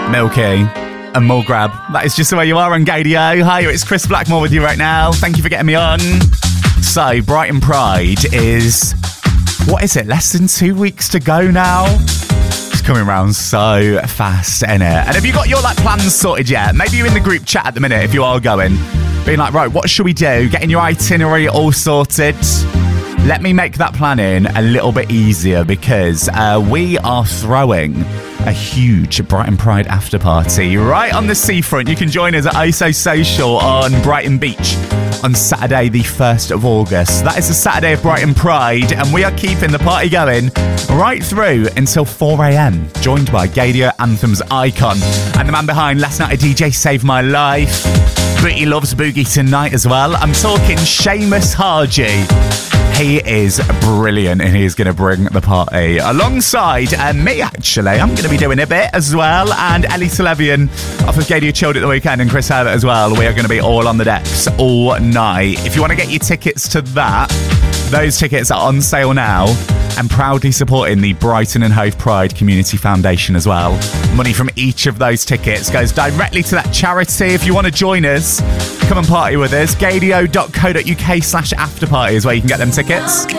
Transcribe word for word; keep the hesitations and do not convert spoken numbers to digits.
Milky and Mulgrab. That is just the way you are on Gadio. Hi, it's Chris Blackmore with you right now. Thank you for getting me on. So, Brighton Pride is, what is it, less than two weeks to go now? It's coming around so fast, isn't it? And have you got your like plans sorted yet? Maybe you're in the group chat at the minute if you are going. Being like, right, what should we do? Getting your itinerary all sorted. Let me make that planning a little bit easier because uh, we are throwing a huge Brighton Pride after party right on the seafront. You can join us at I S O Social on Brighton Beach on Saturday the first of August. That is the Saturday of Brighton Pride, and we are keeping the party going right through until four a.m, joined by Gadio Anthems icon and the man behind Last Night a D J Saved My Life. Booty loves boogie tonight as well. I'm talking Seamus Haji. He is brilliant and he's going to bring the party alongside uh, me, actually. I'm going to be doing a bit as well. And Ellie Salevian off of Gadio Chilled at the weekend and Chris Herbert as well. We are going to be all on the decks all night. If you want to get your tickets to that, those tickets are on sale now and proudly supporting the Brighton and Hove Pride Community Foundation as well. Money from each of those tickets goes directly to that charity. If you want to join us, come and party with us. Gadio dot co dot uk slash after party is where you can get them tickets.